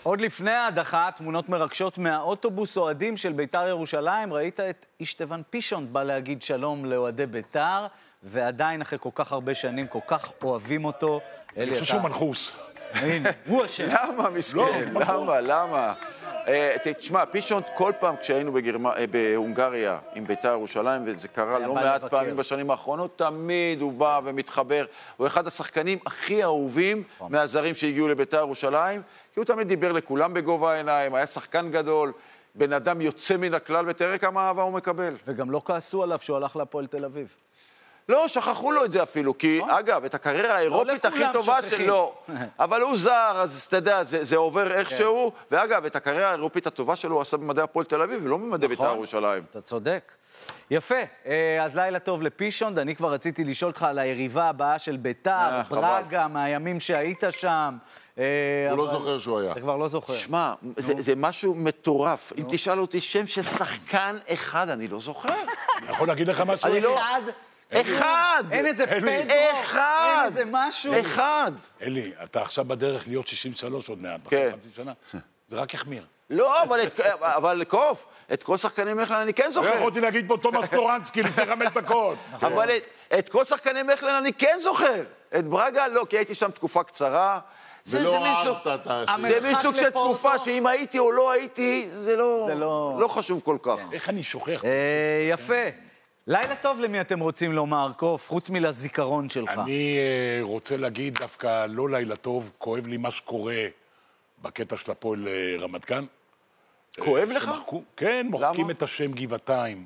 עוד לפני ההדחה, תמונות מרגשות מהאוטובוס אוהדים של ביתר ירושלים. ראית את אישטבן פישון בא להגיד שלום לאוהדי ביתר, ועדיין אחרי כל כך הרבה שנים כל כך אוהבים אותו. אני חושב שהוא מנחוס. הנה, הוא השם. למה, מסכן? למה? תשמע, פישון כל פעם כשהיינו בהונגריה עם ביתר ירושלים, וזה קרה לא מעט פעמים בשנים האחרונות, תמיד הוא בא ומתחבר. הוא אחד השחקנים הכי אהובים מהזרים שהגיעו לביתר ירושלים, כי הוא תמיד דיבר לכולם בגובה העיניים, היה שחקן גדול, בן אדם יוצא מן הכלל, ותראה כמה אהבה הוא מקבל. וגם לא כעסו עליו שהוא הלך להפועל תל אביב. לא, שכחו לו את זה אפילו, כי אגב, את הקריירה האירופית הכי טובה שלו, אבל הוא זר, אז אתה יודע, זה עובר איכשהו, ואגב, את הקריירה האירופית הטובה שלו הוא עשה במדעי הפועל תל אביב, ולא במדעי בית"ר ירושלים. אתה צודק. יפה, אז לילה טוב לפישון, אני כבר רציתי לשאול אותך על היריבה הבאה של בית"ר, ברגה, מהימים שהיית שם. הוא לא זוכר שהוא היה. אתה כבר לא זוכר. שמע, זה משהו מטורף. אם תשאל אותי שם של שחקן אחד, אני לא זוכר. אני יכול להגיד לך משהו? אני לא... אחד! אין איזה פדרו, אין איזה משהו. אחד! אלי, אתה עכשיו בדרך להיות 63 עוד מעט, כן. בחצי שנה. זה רק יחמיר. לא, אבל קוף, את כל שחקני מכלן אני כן לא זוכר. יכולתי להגיד פה תומאס טורנסקי לפני 5 דקות. אבל את כל שחקני מכלן אני כן זוכר. את ברגה לא, כי הייתי שם תקופה קצרה. ולא אהבת את זה מין סוג של תקופה שאם הייתי או לא הייתי, זה לא חשוב כל כך. איך אני שוכח? יפה. לילה טוב למי אתם רוצים לומר, קוף, חוץ מלזיכרון שלך. אני רוצה להגיד דווקא לא לילה טוב, כואב לי מה שקורה בקטע של הפועל רמת גן. כואב לך? כן, מוחקים את השם גבעתיים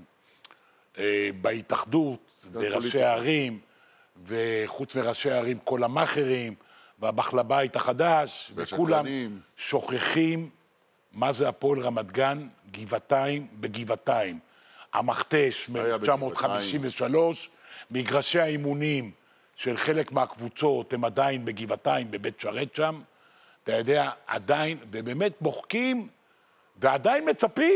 בהתאחדות, וראשי הערים, וחוץ מראשי הערים כל המאחרים, והבחלה בית החדש, וכולם שוכחים מה זה הפועל רמת גן, גבעתיים בגבעתיים. המכתש מ-1953, מגרשי האימונים של חלק מהקבוצות הם עדיין בגבעתיים, בבית שרת שם, אתה יודע, עדיין, ובאמת מוחקים, ועדיין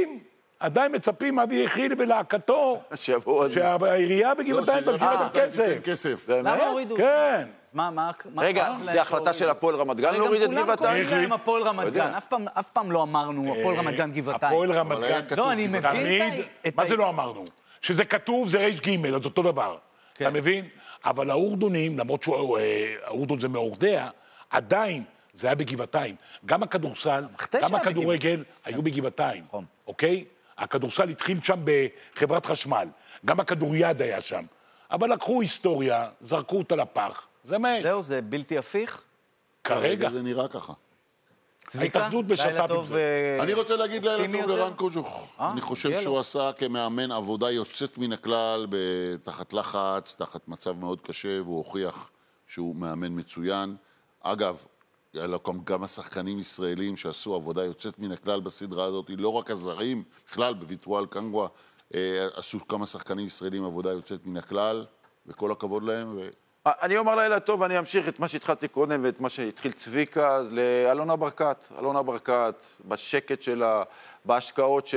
מצפים אבי יחיל ולהקתו, שהעירייה בגבעתיים תמשיך את כסף. למה הורידו? כן. רגע, זה החלטה של הפועל רמת גן להוריד את גבעתיים? כולם קוראים להם הפועל רמת גן, אף פעם לא אמרנו הפועל רמת גן גבעתיים. הפועל רמת גן, לא, אני מבין מה זה לא אמרנו? שזה כתוב, זה רייש ג', אז אותו דבר. אתה מבין? אבל האורדונים, למרות שהאורדון זה מאורדיה, עדיין זה היה בגבעתיים. גם הכדורסל, גם הכדורגל היו בגבעתיים, אוקיי? הכדורסל התחיל שם בחברת חשמל, גם הכדוריד היה שם. אבל לקחו היסטוריה, זרקו אותה לפח, זה מת. זהו, זה בלתי הפיך? כרגע. זה נראה ככה. ההתאחדות בשת"פ עם זה. אני רוצה להגיד לילה טוב לרן קוז'וך. אני חושב שהוא עשה כמאמן עבודה יוצאת מן הכלל, תחת לחץ, תחת מצב מאוד קשה, והוא הוכיח שהוא מאמן מצוין. אגב, היה לו גם השחקנים ישראלים שעשו עבודה יוצאת מן הכלל בסדרה הזאת, לא רק הזרים, בכלל בוויטרואל קנגווה, עשו כמה שחקנים ישראלים עבודה יוצאת מן הכלל, וכל הכבוד להם. אני אומר לילה טוב, אני אמשיך את מה שהתחלתי קודם ואת מה שהתחיל צביקה, לאלונה ברקת. אלונה ברקת, בשקט שלה, בהשקעות שלה.